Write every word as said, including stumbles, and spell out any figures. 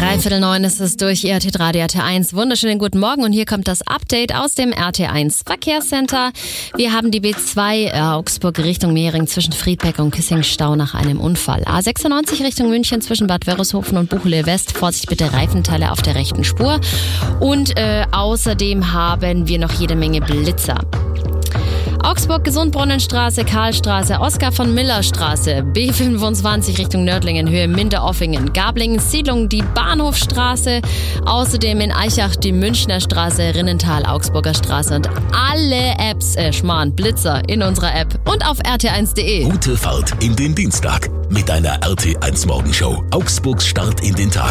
Dreiviertel neun ist es durch R T drei, R T eins. Wunderschönen guten Morgen und hier kommt das Update aus dem R T eins Verkehrscenter. Wir haben die B zwei Augsburg Richtung Mehring zwischen Friedbeck und Kissing Stau nach einem Unfall. A sechsundneunzig Richtung München zwischen Bad Wörishofen und Buchele West. Vorsicht bitte, Reifenteile auf der rechten Spur. Und äh, außerdem haben wir noch jede Menge Blitzer. Augsburg, Gesundbrunnenstraße, Karlstraße, Oskar von Miller Straße, B fünfundzwanzig Richtung Nördlingen, Höhe Minderoffingen, Gablingen, Siedlung, die Bahnhofstraße, außerdem in Eichach die Münchner Straße, Rinnental, Augsburger Straße und alle Apps, äh, Schmarrn, Blitzer in unserer App und auf r t eins punkt de. Gute Fahrt in den Dienstag mit einer R T eins Morgenshow. Augsburgs Start in den Tag.